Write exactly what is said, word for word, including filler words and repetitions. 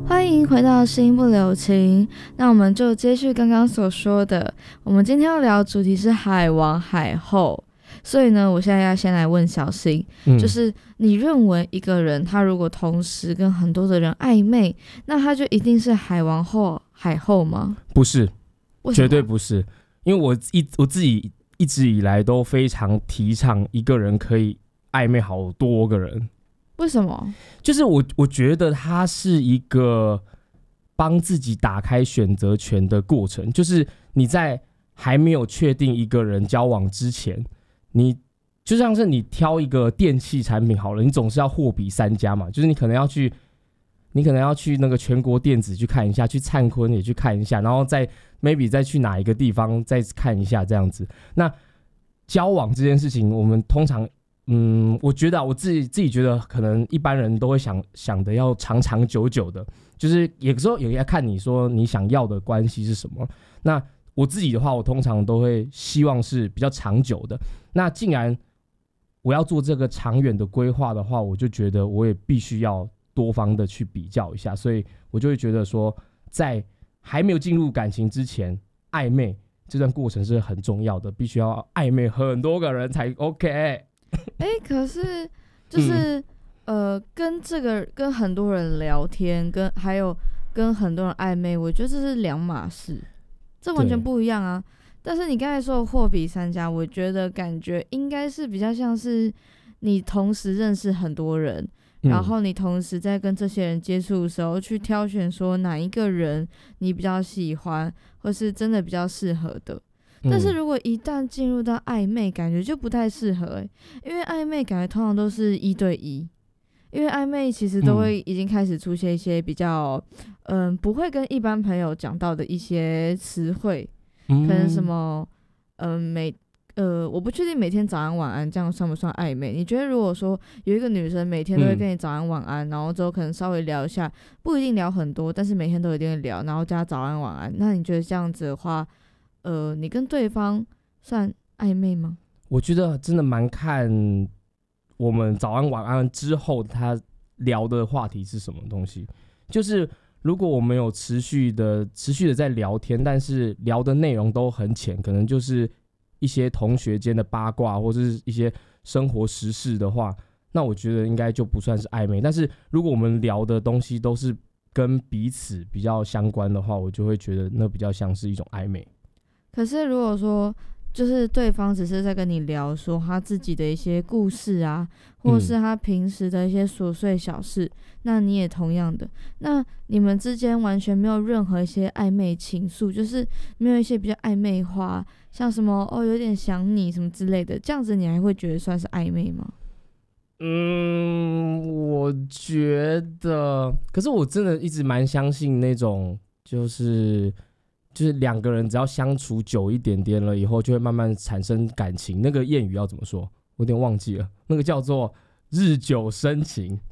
欢迎回到心不留情，那我们就接续刚刚所说的，我们今天要聊的主题是海王海后。所以呢，我现在要先来问小新、嗯、就是你认为一个人他如果同时跟很多的人暧昧，那他就一定是海王或海后吗？ 不是，绝对不是。因为我一我自己一直以来都非常提倡一个人可以暧昧好多个人。 为什么？ 就是我我觉得它是一个帮自己打开选择权的过程，就是你在还没有确定一个人交往之前，你就像是你挑一个电器产品好了，你总是要货比三家嘛，就是你可能要去你可能要去那个全国电子去看一下，去灿坤也去看一下，然后再 maybe 再去哪一个地方再看一下这样子。那交往这件事情，我们通常嗯，我觉得、啊、我自己自己觉得，可能一般人都会想想的要长长久久的，就是有时候也要看你说你想要的关系是什么。那我自己的话，我通常都会希望是比较长久的。那既然我要做这个长远的规划的话，我就觉得我也必须要多方的去比较一下，所以我就会觉得说，在还没有进入感情之前，暧昧这段过程是很重要的，必须要暧昧很多个人才 OK。 哎、欸，可是就是、嗯、呃，跟这个跟很多人聊天，跟还有跟很多人暧昧，我觉得这是两码事，这完全不一样啊。但是你刚才说的货比三家，我觉得感觉应该是比较像是你同时认识很多人，嗯、然后你同时在跟这些人接触的时候，去挑选说哪一个人你比较喜欢，或是真的比较适合的。但是如果一旦进入到暧昧，感觉就不太适合、欸、因为暧昧感觉通常都是一对一，因为暧昧其实都会已经开始出现一些比较嗯、呃，不会跟一般朋友讲到的一些词汇、嗯、可能什么嗯、呃、每呃我不确定每天早安晚安这样算不算暧昧。你觉得如果说有一个女生每天都会跟你早安晚安、嗯、然后之后可能稍微聊一下，不一定聊很多，但是每天都一定会聊，然后加早安晚安，那你觉得这样子的话呃，你跟对方算暧昧吗？ 我觉得真的蛮看我们早安晚安之后他聊的话题是什么东西。就是如果我们有持续的持续的在聊天，但是聊的内容都很浅，可能就是一些同学间的八卦或者是一些生活时事的话，那我觉得应该就不算是暧昧。但是如果我们聊的东西都是跟彼此比较相关的话，我就会觉得那比较像是一种暧昧。 可是如果说就是对方只是在跟你聊说他自己的一些故事啊，或是他平时的一些琐碎小事、嗯、那你也同样的，那你们之间完全没有任何一些暧昧情愫，就是没有一些比较暧昧话，像什么哦有点想你什么之类的，这样子你还会觉得算是暧昧吗？ 嗯，我觉得，可是我真的一直蛮相信那种就是就是两个人只要相处久一点点了以后，就会慢慢产生感情。那个谚语要怎么说？我有点忘记了。那个叫做日久生情。